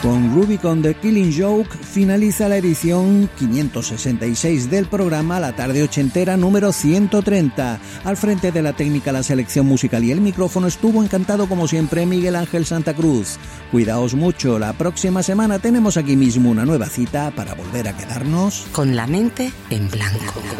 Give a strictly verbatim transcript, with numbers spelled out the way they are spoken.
Con Rubicon The Killing Joke finaliza la edición quinientos sesenta y seis del programa La Tarde Ochentera número ciento treinta. Al frente de la técnica, la selección musical y el micrófono estuvo encantado como siempre Miguel Ángel Santa Cruz. Cuidaos mucho, la próxima semana tenemos aquí mismo una nueva cita para volver a quedarnos con la mente en blanco.